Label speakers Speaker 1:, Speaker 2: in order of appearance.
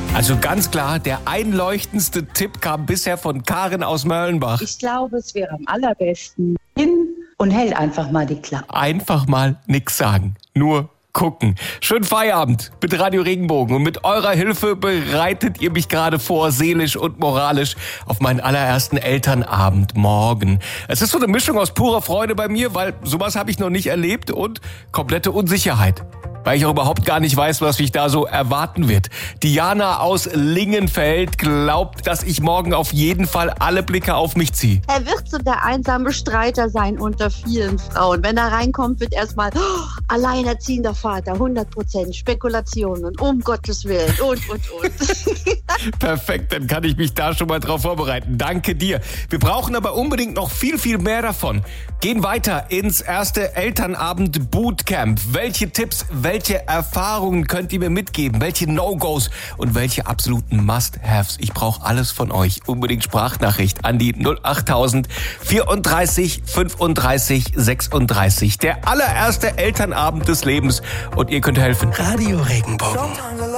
Speaker 1: Also ganz klar, der einleuchtendste Tipp kam bisher von Karin aus Mörlenbach.
Speaker 2: Ich glaube, es wäre am allerbesten hin und hält einfach mal die Klappe.
Speaker 1: Einfach mal nix sagen, nur gucken. Schönen Feierabend mit Radio Regenbogen und mit eurer Hilfe bereitet ihr mich gerade vor, seelisch und moralisch, auf meinen allerersten Elternabend morgen. Es ist so eine Mischung aus purer Freude bei mir, weil sowas habe ich noch nicht erlebt und komplette Unsicherheit. Weil ich auch überhaupt gar nicht weiß, was mich da so erwarten wird. Diana aus Lingenfeld glaubt, dass ich morgen auf jeden Fall alle Blicke auf mich ziehe.
Speaker 3: Er wird so der einsame Streiter sein unter vielen Frauen. Wenn er reinkommt, wird erstmal alleinerziehender Vater, 100% Spekulationen, um Gottes Willen und.
Speaker 1: Perfekt, dann kann ich mich da schon mal drauf vorbereiten. Danke dir. Wir brauchen aber unbedingt noch viel, viel mehr davon. Gehen weiter ins erste Elternabend-Bootcamp. Welche Tipps, welche Erfahrungen könnt ihr mir mitgeben? Welche No-Gos und welche absoluten Must-Haves? Ich brauche alles von euch. Unbedingt Sprachnachricht an die 08000 34 35 36. Der allererste Elternabend des Lebens und ihr könnt helfen.
Speaker 4: Radio Regenbogen.